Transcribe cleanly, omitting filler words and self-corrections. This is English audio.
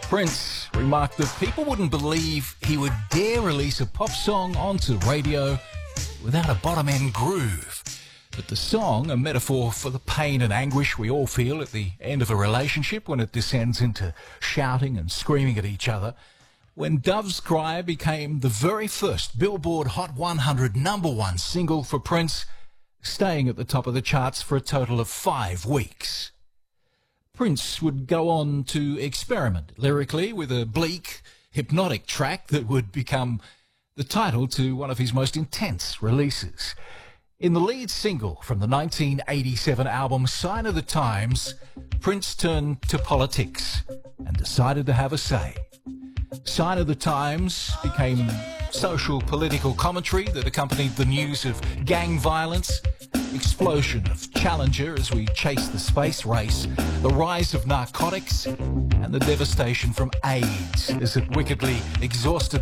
Prince remarked that people wouldn't believe he would dare release a pop song onto radio without a bottom-end groove. But the song, a metaphor for the pain and anguish we all feel at the end of a relationship when it descends into shouting and screaming at each other, when Dove's Cry became the very first Billboard Hot 100 #1 single for Prince, staying at the top of the charts for a total of 5 weeks. Prince would go on to experiment lyrically with a bleak, hypnotic track that would become the title to one of his most intense releases. In the lead single from the 1987 album Sign of the Times, Prince turned to politics and decided to have a say. Sign of the Times became social political commentary that accompanied the news of gang violence, explosion of Challenger as we chase the space race, the rise of narcotics, and the devastation from AIDS as it wickedly exhausted